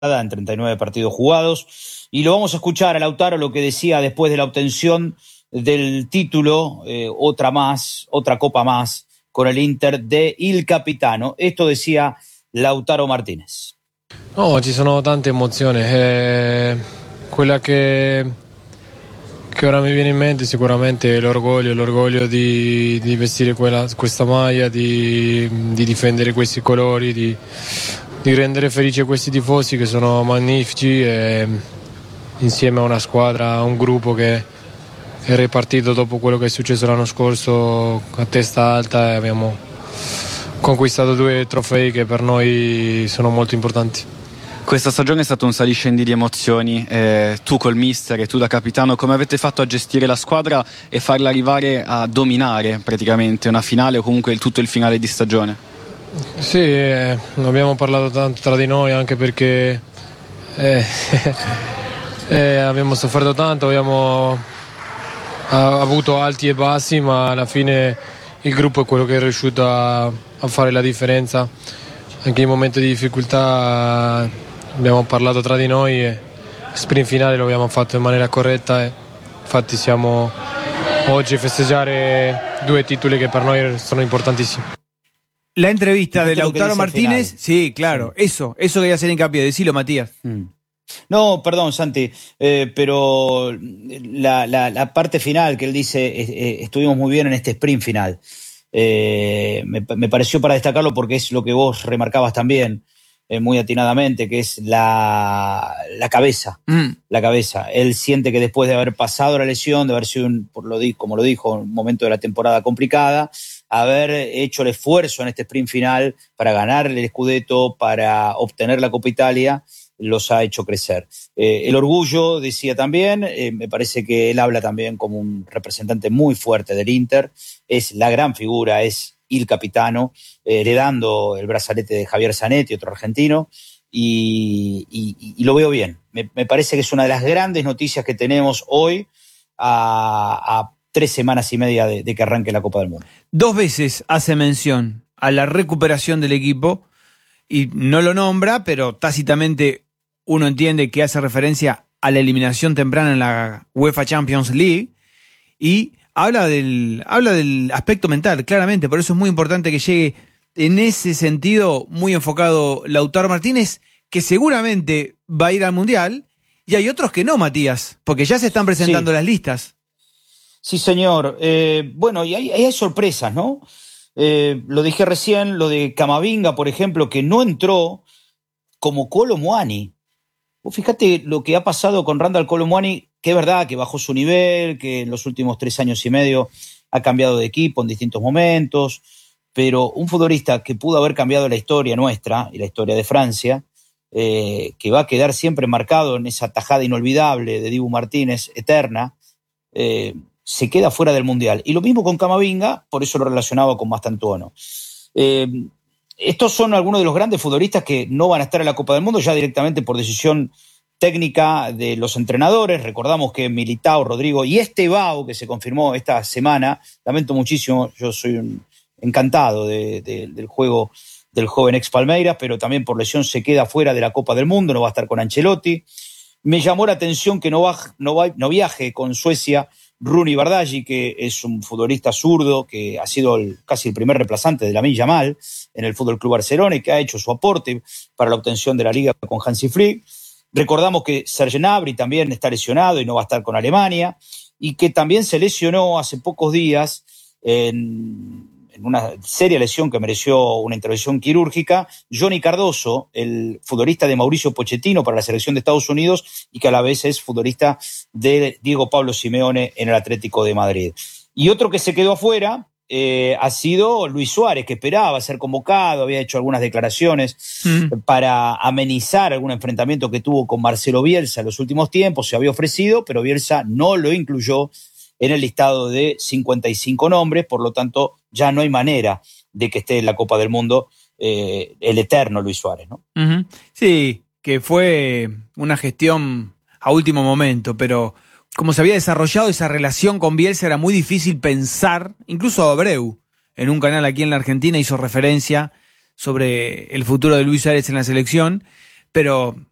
en 39 partidos jugados. Y lo vamos a escuchar a Lautaro, lo que decía después de la obtención del título, otra copa más con el Inter de Il Capitano. Esto decía Lautaro Martínez. No, ci sono tante emozioni. Quella che ora mi viene in mente sicuramente è l'orgoglio di vestire questa maglia, di difendere questi colori, di rendere felice questi tifosi che sono magnifici, e insieme a una squadra, a un gruppo che è ripartito dopo quello che è successo l'anno scorso a testa alta, e abbiamo conquistato 2 trofei che per noi sono molto importanti. Questa stagione è stato un saliscendi di emozioni, tu col mister e tu da capitano, come avete fatto a gestire la squadra e farla arrivare a dominare praticamente una finale o comunque tutto il finale di stagione? Sì, abbiamo parlato tanto tra di noi, anche perché abbiamo sofferto tanto, abbiamo avuto alti e bassi, ma alla fine il gruppo è quello che è riuscito a fare la differenza. Anche in momenti di difficoltà abbiamo parlato tra di noi e sprint finale lo abbiamo fatto in maniera corretta, e infatti siamo oggi a festeggiare 2 titoli che per noi sono importantissimi. La entrevista de Lautaro Martínez, sí, claro, sí. Eso quería hacer hincapié, decilo, Matías. No, perdón, Santi, pero la parte final que él dice, estuvimos muy bien en este sprint final. Me pareció para destacarlo porque es lo que vos remarcabas también, muy atinadamente, que es la cabeza. La cabeza. Él siente que después de haber pasado la lesión, de haber sido, como lo dijo, un momento de la temporada complicada, haber hecho el esfuerzo en este sprint final para ganar el Scudetto, para obtener la Copa Italia, los ha hecho crecer. El orgullo, decía también, me parece que él habla también como un representante muy fuerte del Inter, es la gran figura, es Il Capitano, heredando el brazalete de Javier Zanetti, otro argentino, y lo veo bien. Me parece que es una de las grandes noticias que tenemos hoy a 3 semanas y media de que arranque la Copa del Mundo. 2 veces hace mención a la recuperación del equipo y no lo nombra, pero tácitamente uno entiende que hace referencia a la eliminación temprana en la UEFA Champions League, y habla del aspecto mental, claramente. Por eso es muy importante que llegue en ese sentido muy enfocado Lautaro Martínez, que seguramente va a ir al Mundial, y hay otros que no, Matías, porque ya se están presentando las listas. Sí, señor. Bueno, y hay sorpresas, ¿no? Lo dije recién, lo de Camavinga, por ejemplo, que no entró como Kolo Muani. Vos fíjate lo que ha pasado con Randal Kolo Muani, que es verdad que bajó su nivel, que en los últimos 3 años y medio ha cambiado de equipo en distintos momentos, pero un futbolista que pudo haber cambiado la historia nuestra y la historia de Francia, que va a quedar siempre marcado en esa tajada inolvidable de Dibu Martínez, eterna, se queda fuera del Mundial. Y lo mismo con Camavinga, por eso lo relacionaba con Mastantuono. Estos son algunos de los grandes futbolistas que no van a estar en la Copa del Mundo ya directamente por decisión técnica de los entrenadores. Recordamos que Militao, Rodrigo y Estevao, que se confirmó esta semana, lamento muchísimo, yo soy encantado del juego del joven ex Palmeiras, pero también por lesión se queda fuera de la Copa del Mundo, no va a estar con Ancelotti. Me llamó la atención que no viaje con Suecia Rooney Bardghji, que es un futbolista zurdo que ha sido casi el primer reemplazante de Lamine Yamal en el Fútbol Club Barcelona y que ha hecho su aporte para la obtención de la Liga con Hansi Flick. Recordamos que Serge Gnabry también está lesionado y no va a estar con Alemania, y que también se lesionó hace pocos días en una seria lesión que mereció una intervención quirúrgica, Johnny Cardoso, el futbolista de Mauricio Pochettino para la selección de Estados Unidos y que a la vez es futbolista de Diego Pablo Simeone en el Atlético de Madrid. Y otro que se quedó afuera ha sido Luis Suárez, que esperaba ser convocado, había hecho algunas declaraciones para amenizar algún enfrentamiento que tuvo con Marcelo Bielsa en los últimos tiempos, se había ofrecido, pero Bielsa no lo incluyó en el listado de 55 nombres, por lo tanto ya no hay manera de que esté en la Copa del Mundo el eterno Luis Suárez, ¿no? Uh-huh. Sí, que fue una gestión a último momento, pero como se había desarrollado esa relación con Bielsa era muy difícil pensar, incluso Abreu, en un canal aquí en la Argentina hizo referencia sobre el futuro de Luis Suárez en la selección, pero